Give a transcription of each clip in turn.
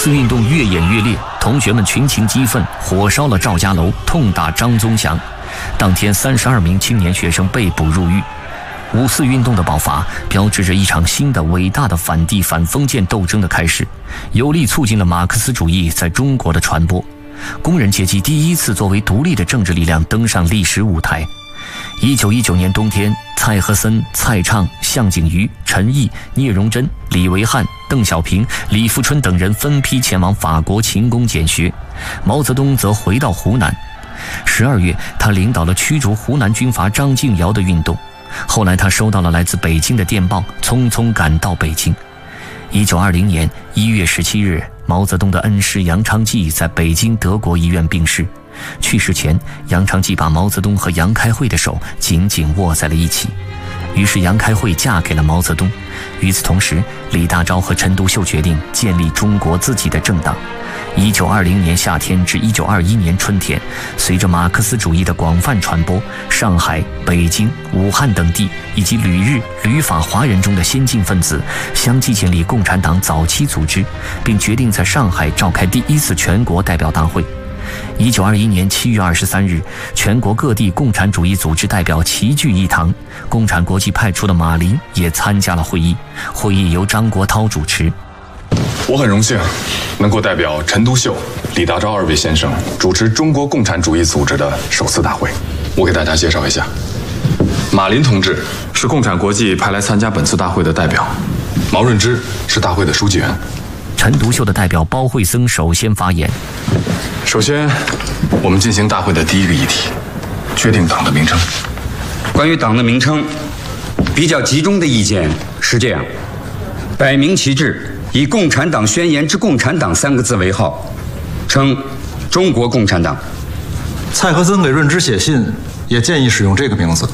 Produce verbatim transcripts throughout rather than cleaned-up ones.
四运动越演越烈，同学们群情激愤，火烧了赵家楼，痛打张宗祥。当天，三十二名青年学生被捕入狱。五四运动的爆发，标志着一场新的伟大的反帝反封建斗争的开始，有力促进了马克思主义在中国的传播。工人阶级第一次作为独立的政治力量登上历史舞台。一九一九年冬天，蔡和森、蔡畅、向景瑜、陈毅、聂荣臻、李维汉、邓小平、李富春等人分批前往法国勤工俭学，毛泽东则回到湖南。十二月，他领导了驱逐湖南军阀张敬尧的运动。后来他收到了来自北京的电报，匆匆赶到北京。一九二零年一月十七日，毛泽东的恩师杨昌济在北京德国医院病逝。去世前，杨昌济把毛泽东和杨开慧的手紧紧握在了一起。于是杨开慧嫁给了毛泽东。与此同时，李大钊和陈独秀决定建立中国自己的政党。一九二零年夏天至一九二一年春天，随着马克思主义的广泛传播，上海、北京、武汉等地以及旅日、旅法华人中的先进分子相继建立共产党早期组织，并决定在上海召开第一次全国代表大会。一九二一年七月二十三日，全国各地共产主义组织代表齐聚一堂，共产国际派出的马林也参加了会议。会议由张国焘主持。 我很荣幸能够代表陈独秀、李大钊二位先生主持中国共产主义组织的首次大会。我给大家介绍一下，马林同志是共产国际派来参加本次大会的代表，毛润之是大会的书记员。 陈独秀的代表包惠僧首先发言。 首先，我们进行大会的第一个议题，决定党的名称。 关于党的名称，比较集中的意见是这样：改名其志，以《共产党宣言》之“共产党”三个字为号，称中国共产党。 蔡和森给润之写信，也建议使用这个名字。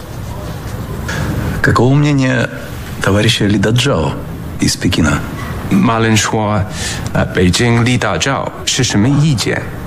Какого мнения товарища Ли Даджао из Пекина? 马林说，呃，北京李大钊是什么意见？